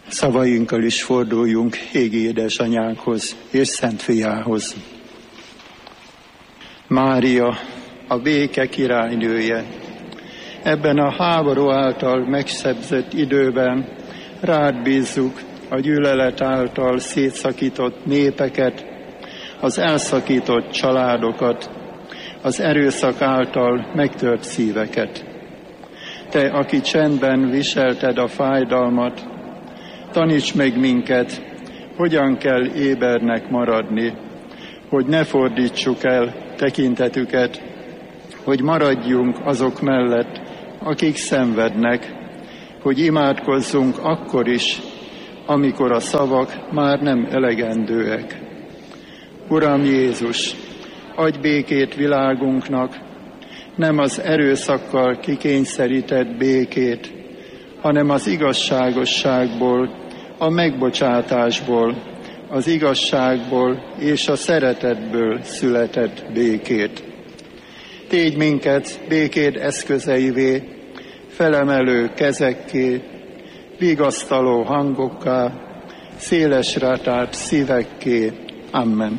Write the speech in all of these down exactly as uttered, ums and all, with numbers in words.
Szavainkkal is forduljunk égi édesanyánkhoz és Szent Fiához. Mária, a béke királynője, ebben a háború által megszebzett időben rád bízzuk a gyűlölet által szétszakított népeket, az elszakított családokat, az erőszak által megtört szíveket. Te, aki csendben viselted a fájdalmat, taníts meg minket, hogyan kell ébernek maradni, hogy ne fordítsuk el tekintetüket, hogy maradjunk azok mellett, akik szenvednek, hogy imádkozzunk akkor is, amikor a szavak már nem elegendőek. Uram Jézus, adj békét világunknak, nem az erőszakkal kikényszerített békét, hanem az igazságosságból, a megbocsátásból, az igazságból és a szeretetből született békét. Tégy minket békéd eszközeivé, felemelő kezekké, vigasztaló hangokká, szélesre tárt szívekké. Amen.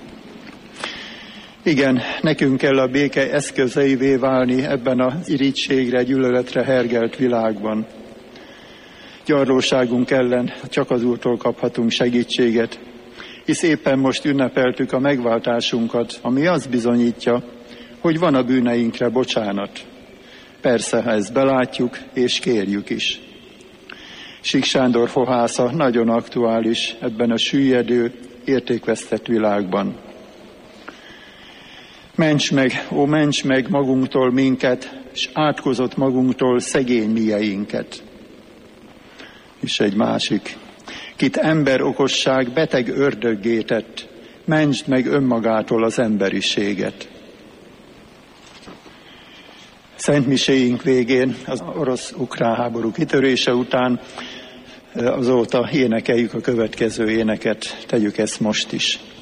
Igen, nekünk kell a béke eszközeivé válni ebben az irítségre, gyűlöletre hergelt világban. Gyarlóságunk ellen csak az Úrtól kaphatunk segítséget, hisz éppen most ünnepeltük a megváltásunkat, ami azt bizonyítja, hogy van a bűneinkre bocsánat. Persze, ha ezt belátjuk és kérjük is. Sík Sándor fohásza nagyon aktuális ebben a süllyedő, értékvesztett világban. Ments meg, ó, ments meg magunktól minket, és átkozott magunktól szegény mieinket. És egy másik, kit ember okosság beteg ördöggé tett, mentsd meg önmagától az emberiséget. Szentmiséink végén, az orosz-ukrán háború kitörése után azóta énekeljük a következő éneket, tegyük ezt most is.